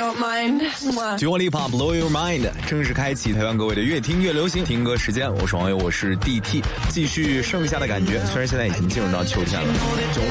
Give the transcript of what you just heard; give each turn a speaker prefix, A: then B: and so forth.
A: Dua Lipa Blow Your Mind 正式开启台湾各位的越听越流行听歌时间，我是网友，我是 DT， 继续盛夏的感觉，虽然现在已经进入到秋天了。